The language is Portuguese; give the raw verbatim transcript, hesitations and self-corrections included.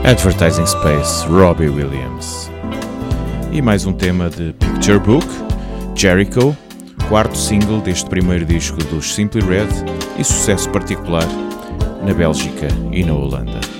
Advertising Space, Robbie Williams. E mais um tema de Picture Book, Jericho, quarto single deste primeiro disco dos Simply Red e sucesso particular na Bélgica e na Holanda.